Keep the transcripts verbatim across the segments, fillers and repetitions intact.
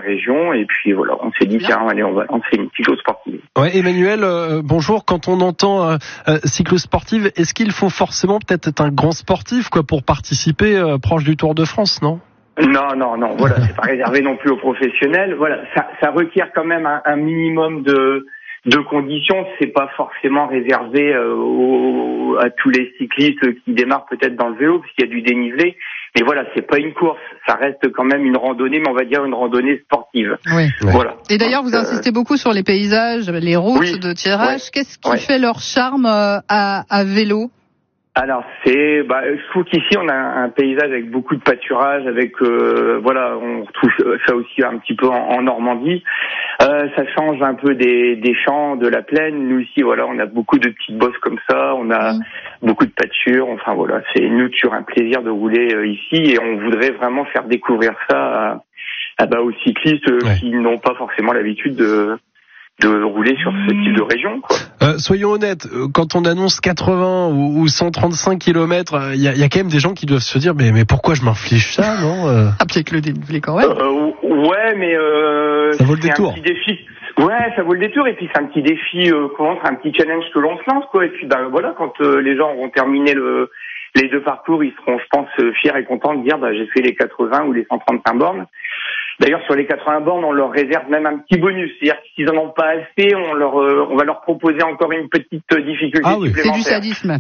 région. Et puis voilà, on s'est dit tiens, allez, on va lancer une cyclo-sportive. Ouais, Emmanuel, euh, bonjour. Quand on entend euh, euh, cyclo-sportive, est-ce qu'il faut forcément peut-être être un grand sportif quoi pour participer euh, proche du Tour de France, non ? Non, non, non. Voilà, c'est pas réservé non plus aux professionnels. Voilà, ça, ça requiert quand même un, un minimum de de conditions. C'est pas forcément réservé euh, aux, à tous les cyclistes qui démarrent peut-être dans le vélo, parce qu'il y a du dénivelé. Mais voilà, c'est pas une course. Ça reste quand même une randonnée, mais on va dire une randonnée sportive. Oui. Voilà. Et d'ailleurs, Donc, vous insistez euh... beaucoup sur les paysages, les routes oui, de tirage. Ouais, Qu'est-ce qui ouais. fait leur charme euh, à, à vélo ? Alors c'est, bah, je trouve qu'ici on a un paysage avec beaucoup de pâturage, avec euh, voilà, on retrouve ça aussi un petit peu en, en Normandie. Euh, ça change un peu des, des champs, de la plaine. Nous ici, voilà, on a beaucoup de petites bosses comme ça, on a mmh. beaucoup de pâtures. Enfin voilà, c'est nous toujours un plaisir de rouler euh, ici, et on voudrait vraiment faire découvrir ça à, à bah, aux cyclistes euh, ouais. qui n'ont pas forcément l'habitude de de rouler sur ce type de région, quoi. Euh, soyons honnêtes, quand on annonce quatre-vingts ou cent trente-cinq kilomètres, il y a, y a quand même des gens qui doivent se dire mais mais pourquoi je m'inflige ça, non euh... Ah, peut-être le dénivelé quand même. Euh, ouais, mais euh, ça vaut le c'est détour. Un petit défi. Ouais, ça vaut le détour, et puis c'est un petit défi, euh, comment, c'est un petit challenge que l'on se lance, quoi. Et puis ben voilà, quand euh, les gens auront terminé le les deux parcours, ils seront, je pense, fiers et contents de dire bah j'ai fait les quatre-vingts ou les cent trente-cinq bornes. D'ailleurs, sur les quatre-vingts bornes, on leur réserve même un petit bonus. C'est-à-dire que s'ils en ont pas assez, on leur, euh, on va leur proposer encore une petite difficulté ah oui. supplémentaire. C'est du sadisme.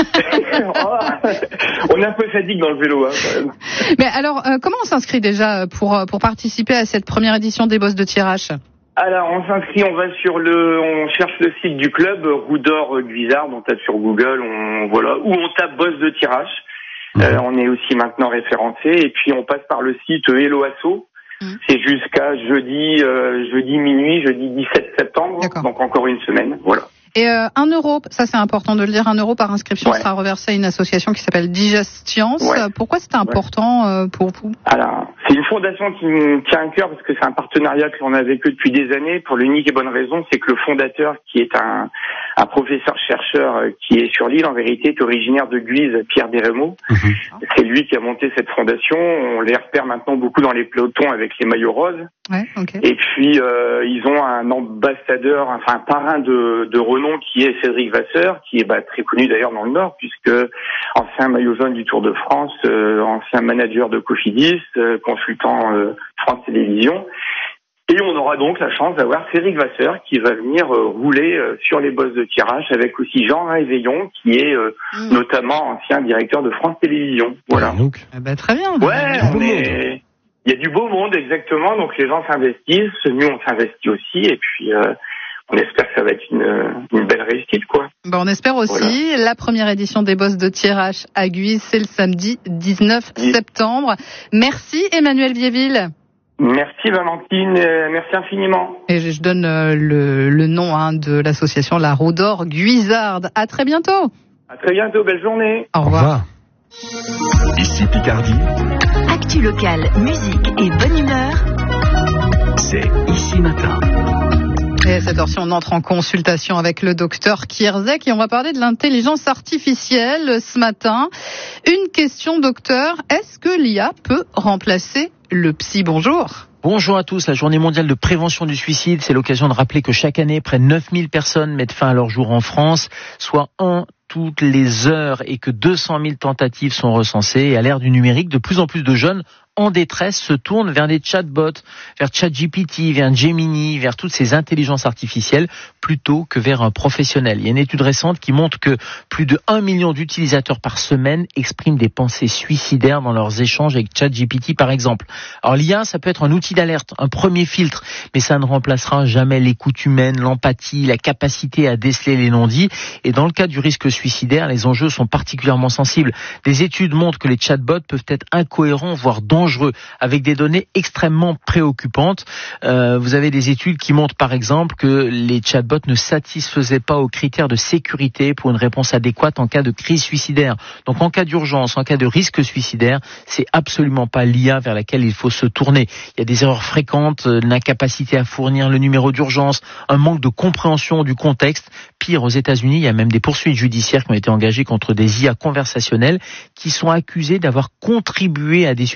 On est un peu sadique dans le vélo, hein, quand même. Mais alors, euh, comment on s'inscrit déjà pour pour participer à cette première édition des bosses de tirage ? Alors, on s'inscrit, on va sur le, on cherche le site du club, Roue d'Or Guisard, on tape sur Google, on voilà, ou on tape bosse de tirage. Mmh. Euh, on est aussi maintenant référencé, et puis on passe par le site Hello Asso. Mmh. C'est jusqu'à jeudi, euh, jeudi minuit, jeudi dix-sept septembre. D'accord. Donc encore une semaine, voilà. Et euh, un euro, ça c'est important de le dire, un euro par inscription ouais. sera reversé à une association qui s'appelle Digestions. Ouais. Pourquoi c'est important ouais. euh, pour vous ? Alors, c'est une fondation qui me tient à cœur parce que c'est un partenariat que l'on a vécu depuis des années pour l'unique et bonne raison, c'est que le fondateur, qui est un, un professeur-chercheur qui est sur l'île, en vérité, est originaire de Guise, Pierre Desrémeaux. Mmh. C'est lui qui a monté cette fondation. On les repère maintenant beaucoup dans les pelotons avec les maillots roses. Ouais, okay. Et puis, euh, ils ont un ambassadeur, enfin un parrain de, de renom qui est Cédric Vasseur, qui est bah, très connu d'ailleurs dans le Nord, puisque ancien maillot jaune du Tour de France, euh, ancien manager de Cofidis, euh, consultant euh, France Télévisions. Et on aura donc la chance d'avoir Cédric Vasseur qui va venir euh, rouler euh, sur les bosses de tirage, avec aussi Jean Réveillon, qui est euh, mmh. notamment ancien directeur de France Télévisions. Voilà. Donc. Ah bah, très bien. Ouais, on est... Il y a du beau monde, exactement. Donc les gens s'investissent, nous on s'investit aussi, et puis euh, on espère que ça va être une, une belle réussite, quoi. Bon, on espère aussi. Voilà. La première édition des bosses de tirage à Guise, c'est le samedi dix-neuf septembre. Merci Emmanuel Viéville. Merci Valentine, euh, merci infiniment. Et je, je donne euh, le, le nom hein, de l'association La Roue d'Or Guisarde. À très bientôt. À très bientôt, belle journée. Au revoir. Au revoir. Ici Picardie. Actu locale, musique et bonne humeur. C'est Ici Matin. Et à cette heure-ci, on entre en consultation avec le docteur Kierzek et on va parler de l'intelligence artificielle ce matin. Une question, docteur. Est-ce que l'I A peut remplacer le psy ? Bonjour. Bonjour à tous. La journée mondiale de prévention du suicide, c'est l'occasion de rappeler que chaque année, près de neuf mille personnes mettent fin à leur jour en France, soit un toutes les heures, et que deux cent mille tentatives sont recensées. Et à l'ère du numérique, de plus en plus de jeunes en détresse se tournent vers des chatbots, vers ChatGPT, vers Gemini, vers toutes ces intelligences artificielles, plutôt que vers un professionnel. Il y a une étude récente qui montre que plus de un million d'utilisateurs par semaine expriment des pensées suicidaires dans leurs échanges avec ChatGPT, par exemple. Alors l'I A, ça peut être un outil d'alerte, un premier filtre, mais ça ne remplacera jamais l'écoute humaine, l'empathie, la capacité à déceler les non-dits. Et dans le cas du risque suicidaire, les enjeux sont particulièrement sensibles. Des études montrent que les chatbots peuvent être incohérents, voire dangereux, avec des données extrêmement préoccupantes. Euh, vous avez des études qui montrent par exemple que les chatbots ne satisfaisaient pas aux critères de sécurité pour une réponse adéquate en cas de crise suicidaire. Donc en cas d'urgence, en cas de risque suicidaire, c'est absolument pas l'I A vers laquelle il faut se tourner. Il y a des erreurs fréquentes, l'incapacité à fournir le numéro d'urgence, un manque de compréhension du contexte. Pire, aux États-Unis, il y a même des poursuites judiciaires qui ont été engagées contre des I A conversationnelles qui sont accusées d'avoir contribué à des suicides chez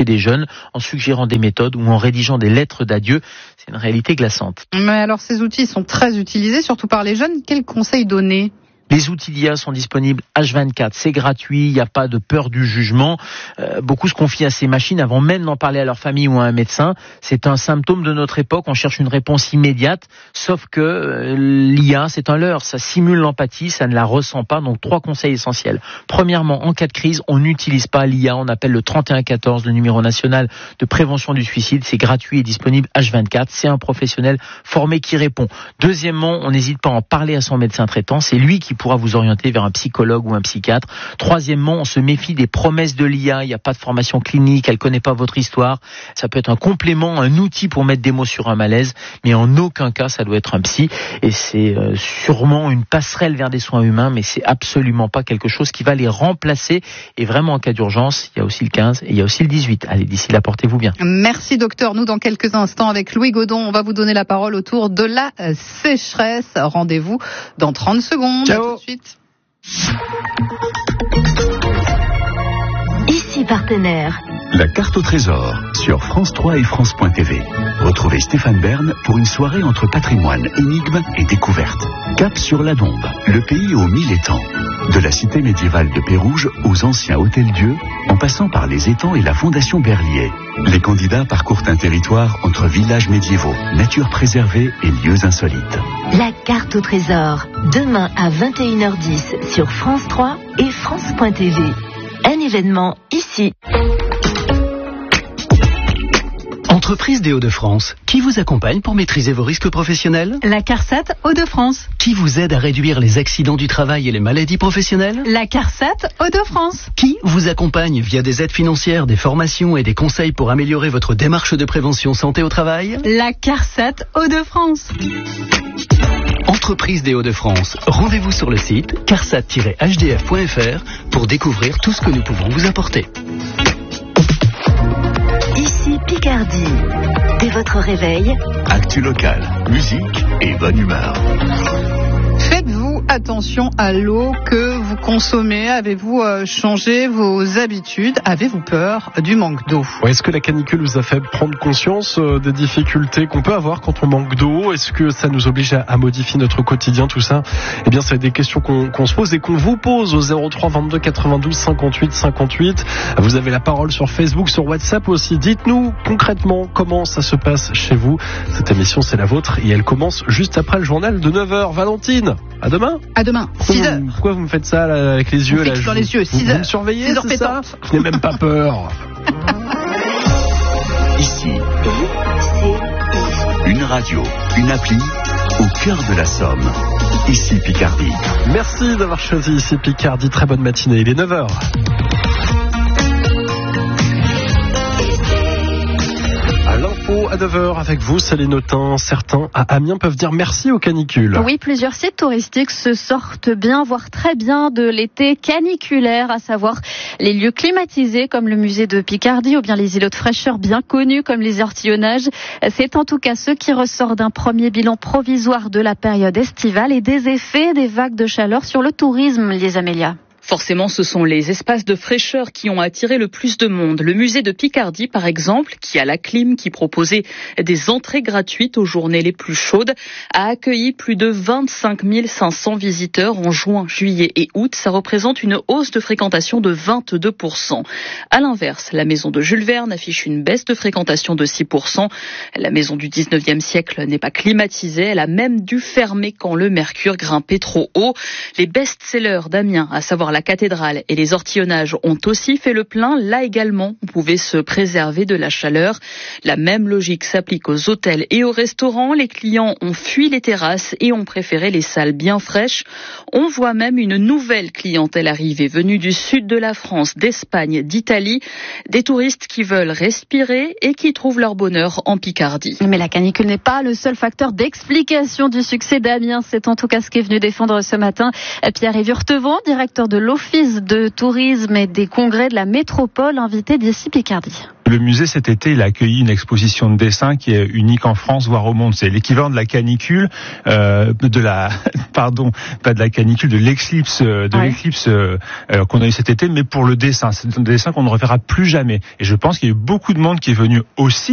toucher des jeunes en suggérant des méthodes ou en rédigeant des lettres d'adieu. C'est une réalité glaçante. Mais alors ces outils sont très utilisés, surtout par les jeunes. Quels conseils donner ? Les outils d'I A sont disponibles H vingt-quatre, c'est gratuit, il n'y a pas de peur du jugement. Euh, beaucoup se confient à ces machines avant même d'en parler à leur famille ou à un médecin. C'est un symptôme de notre époque, on cherche une réponse immédiate, sauf que euh, l'I A, c'est un leurre, ça simule l'empathie, ça ne la ressent pas. Donc trois conseils essentiels. Premièrement, en cas de crise, on n'utilise pas l'I A, on appelle le trente et un quatorze, le numéro national de prévention du suicide, c'est gratuit et disponible H vingt-quatre, c'est un professionnel formé qui répond. Deuxièmement, on n'hésite pas à en parler à son médecin traitant, c'est lui qui pourra vous orienter vers un psychologue ou un psychiatre. Troisièmement, on se méfie des promesses de l'I A. Il n'y a pas de formation clinique, elle ne connaît pas votre histoire. Ça peut être un complément, un outil pour mettre des mots sur un malaise, mais en aucun cas ça doit être un psy. Et c'est euh, sûrement une passerelle vers des soins humains, mais c'est absolument pas quelque chose qui va les remplacer. Et vraiment, en cas d'urgence, il y a aussi le quinze et il y a aussi le dix-huit. Allez, d'ici là, portez-vous bien. Merci docteur. Nous, dans quelques instants, avec Louis Godon, on va vous donner la parole autour de la sécheresse. Rendez-vous dans trente secondes. Ciao. À tout de suite. Ici partenaire. La carte au trésor sur France trois et France point T V. Retrouvez Stéphane Bern pour une soirée entre patrimoine, énigmes et découvertes. Cap sur la Dombe, le pays aux mille étangs. De la cité médiévale de Pérouge aux anciens hôtels-dieux, en passant par les étangs et la fondation Berlier. Les candidats parcourent un territoire entre villages médiévaux, nature préservée et lieux insolites. La carte au trésor. Demain à vingt et une heures dix sur France trois et France point T V. Un événement ici. Entreprise des Hauts-de-France, qui vous accompagne pour maîtriser vos risques professionnels ? La CARSAT Hauts-de-France. Qui vous aide à réduire les accidents du travail et les maladies professionnelles ? La CARSAT Hauts-de-France. Qui vous accompagne via des aides financières, des formations et des conseils pour améliorer votre démarche de prévention santé au travail ? La CARSAT Hauts-de-France. Entreprise des Hauts-de-France, rendez-vous sur le site carsat tiret h d f point f r pour découvrir tout ce que nous pouvons vous apporter. Ici Picardie. Dès votre réveil, Actu locale, musique et bonne humeur. Faites-vous attention à l'eau que vous consommez? Avez-vous euh, changé vos habitudes? Avez-vous peur du manque d'eau? Ouais, est-ce que la canicule vous a fait prendre conscience euh, des difficultés qu'on peut avoir quand on manque d'eau? Est-ce que ça nous oblige à, à modifier notre quotidien, tout ça? Eh bien, c'est des questions qu'on, qu'on se pose et qu'on vous pose au zéro trois vingt-deux quatre-vingt-douze cinquante-huit cinquante-huit. Vous avez la parole sur Facebook, sur WhatsApp aussi. Dites-nous concrètement comment ça se passe chez vous. Cette émission, c'est la vôtre et elle commence juste après le journal de neuf heures. Valentine, à demain. À demain, six heures. Pourquoi vous me faites ça là, avec les yeux? On là, fixe je dans vous, les yeux, six vous, heures. vous me surveillez, six heures c'est ça? pétantes. Je n'ai même pas peur. Ici, une radio, une appli au cœur de la Somme. Ici Picardie. Merci d'avoir choisi ici Picardie. Très bonne matinée, il est neuf heures. À l'info à neuf heures avec vous, Céline Autain. Certains à Amiens peuvent dire merci aux canicules. Oui, plusieurs sites touristiques se sortent bien, voire très bien de l'été caniculaire, à savoir les lieux climatisés comme le musée de Picardie ou bien les îlots de fraîcheur bien connus comme les ortillonnages. C'est en tout cas ce qui ressort d'un premier bilan provisoire de la période estivale et des effets des vagues de chaleur sur le tourisme, les Amélia. Forcément, ce sont les espaces de fraîcheur qui ont attiré le plus de monde. Le musée de Picardie, par exemple, qui a la clim, qui proposait des entrées gratuites aux journées les plus chaudes, a accueilli plus de vingt-cinq mille cinq cents visiteurs en juin, juillet et août. Ça représente une hausse de fréquentation de vingt-deux pour cent. À l'inverse, la maison de Jules Verne affiche une baisse de fréquentation de six pour cent. La maison du dix-neuvième siècle n'est pas climatisée. Elle a même dû fermer quand le mercure grimpait trop haut. Les best-sellers d'Amiens, à savoir la cathédrale et les ortillonnages, ont aussi fait le plein. Là également, on pouvait se préserver de la chaleur. La même logique s'applique aux hôtels et aux restaurants. Les clients ont fui les terrasses et ont préféré les salles bien fraîches. On voit même une nouvelle clientèle arriver, venue du sud de la France, d'Espagne, d'Italie. Des touristes qui veulent respirer et qui trouvent leur bonheur en Picardie. Mais la canicule n'est pas le seul facteur d'explication du succès d'Amiens. C'est en tout cas ce qu'est venu défendre ce matin Pierre-Yves Urtevant, directeur de l'Office de tourisme et des congrès de la métropole, invité d'ici Picardie. Le musée, cet été, il a accueilli une exposition de dessin qui est unique en France, voire au monde. C'est l'équivalent de la canicule, euh, de la, pardon, pas de la canicule, de l'éclipse, de ouais. l'éclipse euh, qu'on a eu cet été, mais pour le dessin. C'est un dessin qu'on ne reverra plus jamais. Et je pense qu'il y a eu beaucoup de monde qui est venu aussi